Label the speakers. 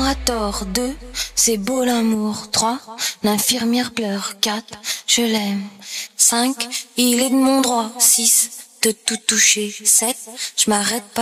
Speaker 1: a tort. 2, c'est beau l'amour. 3, l'infirmière pleure. 4, je l'aime. 5, il est de mon droit. 6, de tout toucher. 7, je m'arrête pas.